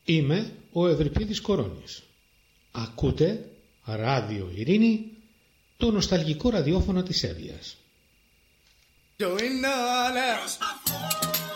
Είμαι ο Ευρυπίδης Κορώνης. Ακούτε Ράδιο Ειρήνη, το νοσταλγικό ραδιόφωνο της Εύβοιας.